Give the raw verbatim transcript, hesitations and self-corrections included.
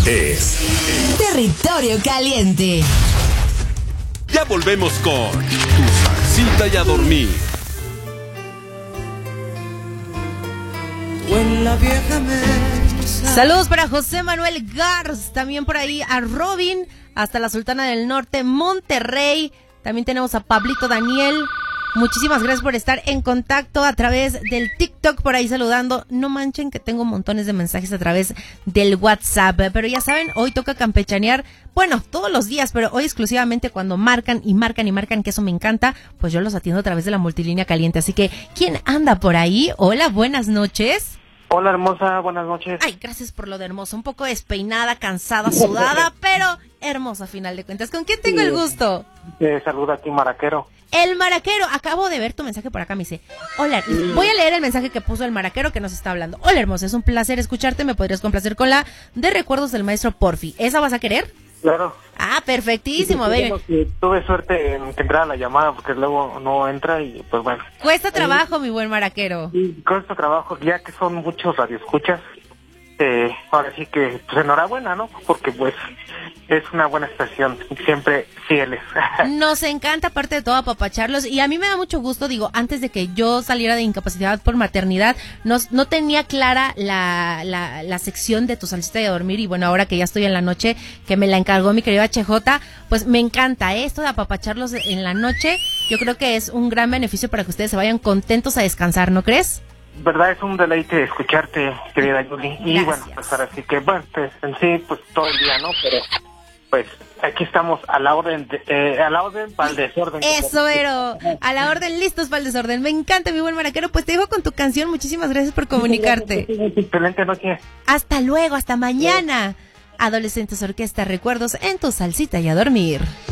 es Territorio Caliente. Ya volvemos con Tu Salsita y a Dormir. Saludos para José Manuel Garz, también por ahí a Robin, hasta la Sultana del Norte, Monterrey. También tenemos a Pablito Daniel. Muchísimas gracias por estar en contacto a través del TikTok, por ahí saludando. No manchen que tengo montones de mensajes a través del WhatsApp, pero ya saben, hoy toca campechanear, bueno, todos los días, pero hoy exclusivamente cuando marcan y marcan y marcan, que eso me encanta, pues yo los atiendo a través de la multilínea caliente. Así que, ¿quién anda por ahí? Hola, buenas noches. Hola, hermosa, buenas noches. Ay, gracias por lo de hermosa, un poco despeinada, cansada, sudada, pero hermosa a final de cuentas. ¿Con quién tengo sí, el gusto? Te saluda aquí Maraquero. El Maraquero, acabo de ver tu mensaje por acá, me dice, hola, voy a leer el mensaje que puso el Maraquero que nos está hablando. Hola, hermosa, es un placer escucharte, me podrías complacer con la de Recuerdos del Maestro Porfi. ¿Esa vas a querer? Claro. Ah, perfectísimo, baby. Tuve suerte en que entrara la llamada porque luego no entra y pues bueno. Cuesta trabajo, mi buen Maraquero. Sí, cuesta trabajo, ya que son muchos radioescuchas. Eh, ahora sí que, pues enhorabuena, ¿no? Porque pues es una buena estación, siempre fieles. Nos encanta, aparte de todo, apapacharlos, y a mí me da mucho gusto, digo, antes de que yo saliera de incapacidad por maternidad, no, no tenía clara la, la, la sección de Tu Salsita y a Dormir, y bueno, ahora que ya estoy en la noche, que me la encargó mi querido H J, pues me encanta esto de apapacharlos en la noche. Yo creo que es un gran beneficio para que ustedes se vayan contentos a descansar, ¿no crees? Verdad, es un deleite escucharte, querida Yuli. Y bueno, pues ahora sí que, bueno, pues en sí, pues todo el día, ¿no? Pero, pues, aquí estamos a la orden, de, eh, a la orden para el desorden. Eso, Vero, a la orden, listos para el desorden. Me encanta, mi buen Maraquero. Pues te dejo con tu canción. Muchísimas gracias por comunicarte. Excelente noche. Hasta luego, hasta mañana. Adolescentes Orquesta, Recuerdos en Tu Salsita y a Dormir.